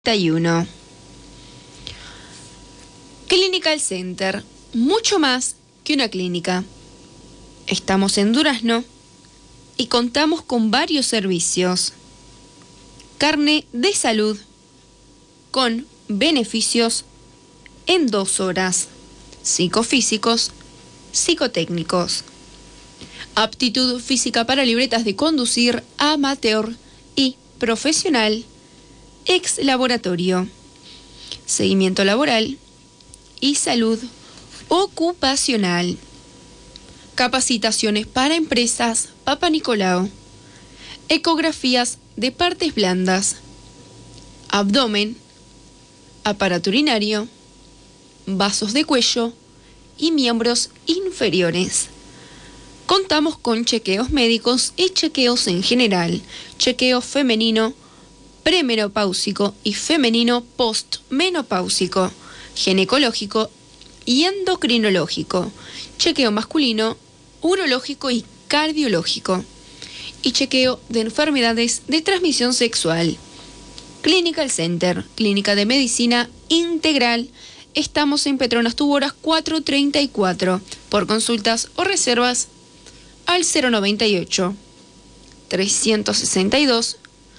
31. Clinical Center, mucho más que una clínica. Estamos en Durazno y contamos con varios servicios. Carne de salud con beneficios en 2 horas. Psicofísicos, psicotécnicos. Aptitud física para libretas de conducir amateur y profesional. Ex laboratorio, seguimiento laboral y salud ocupacional, capacitaciones para empresas Papa Nicolau, ecografías de partes blandas, abdomen, aparato urinario, vasos de cuello y miembros inferiores. Contamos con chequeos médicos y chequeos en general, chequeo femenino, premenopáusico y femenino postmenopáusico, ginecológico y endocrinológico, chequeo masculino, urológico y cardiológico, y chequeo de enfermedades de transmisión sexual. Clinical Center, clínica de medicina integral. Estamos en Petronas Tuboras 434. Por consultas o reservas al 098 362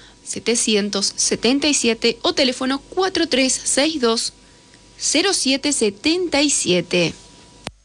777 o teléfono 4362 0777.